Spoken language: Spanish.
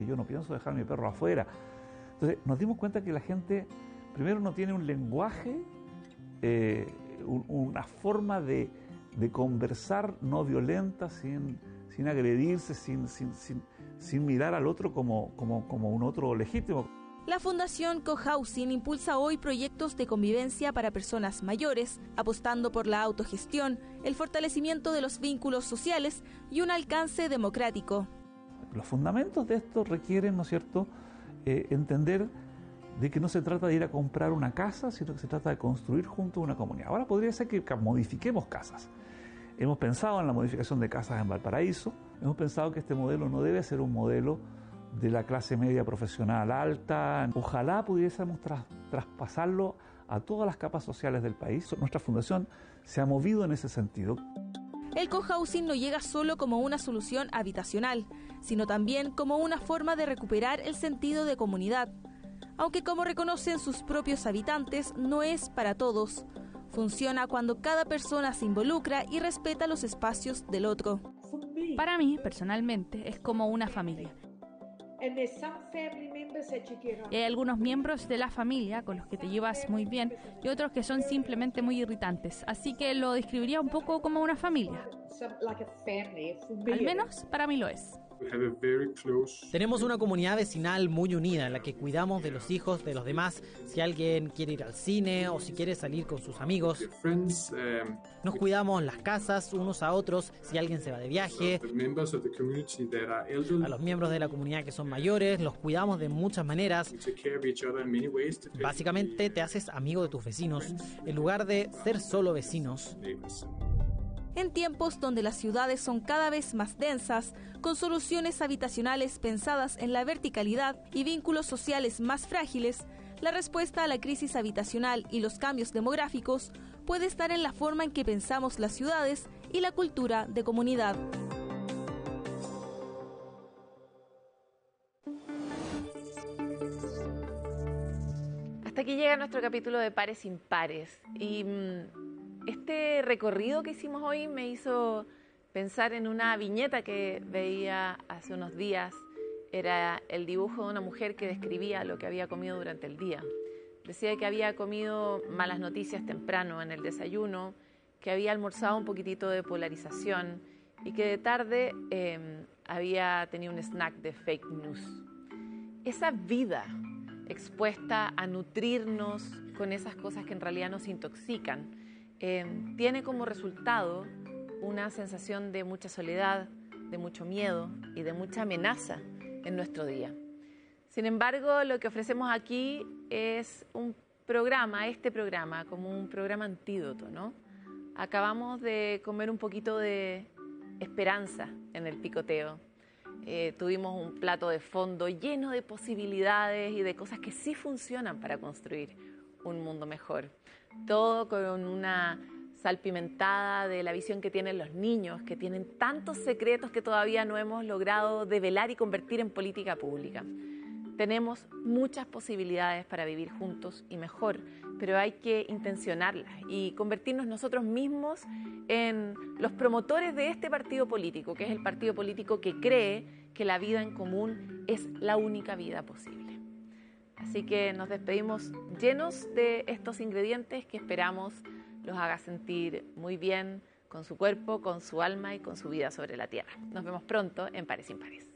Yo no pienso dejar a mi perro afuera. Entonces nos dimos cuenta que la gente, primero, no tiene un lenguaje, una forma de conversar no violenta, sin agredirse, sin mirar al otro como un otro legítimo. La Fundación Cohousing impulsa hoy proyectos de convivencia para personas mayores, apostando por la autogestión, el fortalecimiento de los vínculos sociales y un alcance democrático. Los fundamentos de esto requieren, ¿no es cierto?, entender de que no se trata de ir a comprar una casa, sino que se trata de construir juntos una comunidad. Ahora podría ser que modifiquemos casas. Hemos pensado en la modificación de casas en Valparaíso, hemos pensado que este modelo no debe ser un modelo de la clase media profesional alta. Ojalá pudiésemos traspasarlo a todas las capas sociales del país. Nuestra fundación se ha movido en ese sentido. El cohousing no llega solo como una solución habitacional, sino también como una forma de recuperar el sentido de comunidad. Aunque, como reconocen sus propios habitantes, no es para todos. Funciona cuando cada persona se involucra y respeta los espacios del otro. Para mí, personalmente, es como una familia. Y hay algunos miembros de la familia con los que te llevas muy bien y otros que son simplemente muy irritantes. Así que lo describiría un poco como una familia. Al menos para mí lo es. Tenemos una comunidad vecinal muy unida en la que cuidamos de los hijos de los demás. Si alguien quiere ir al cine o si quiere salir con sus amigos, nos cuidamos las casas unos a otros. Si alguien se va de viaje, a los miembros de la comunidad que son mayores los cuidamos de muchas maneras. Básicamente te haces amigo de tus vecinos en lugar de ser solo vecinos. En tiempos donde las ciudades son cada vez más densas, con soluciones habitacionales pensadas en la verticalidad y vínculos sociales más frágiles, la respuesta a la crisis habitacional y los cambios demográficos puede estar en la forma en que pensamos las ciudades y la cultura de comunidad. Hasta aquí llega nuestro capítulo de Pares Impares. Y este recorrido que hicimos hoy me hizo pensar en una viñeta que veía hace unos días. Era el dibujo de una mujer que describía lo que había comido durante el día. Decía que había comido malas noticias temprano en el desayuno, que había almorzado un poquitito de polarización y que de tarde había tenido un snack de fake news. Esa vida expuesta a nutrirnos con esas cosas que en realidad nos intoxican, tiene como resultado una sensación de mucha soledad, de mucho miedo y de mucha amenaza en nuestro día. Sin embargo, lo que ofrecemos aquí es este programa, como un programa antídoto, ¿no? Acabamos de comer un poquito de esperanza en el picoteo. Tuvimos un plato de fondo lleno de posibilidades y de cosas que sí funcionan para construir un mundo mejor. Todo con una salpimentada de la visión que tienen los niños, que tienen tantos secretos que todavía no hemos logrado develar y convertir en política pública. Tenemos muchas posibilidades para vivir juntos y mejor, pero hay que intencionarlas y convertirnos nosotros mismos en los promotores de este partido político, que es el partido político que cree que la vida en común es la única vida posible. Así que nos despedimos llenos de estos ingredientes que esperamos los haga sentir muy bien con su cuerpo, con su alma y con su vida sobre la tierra. Nos vemos pronto en Pares Impares.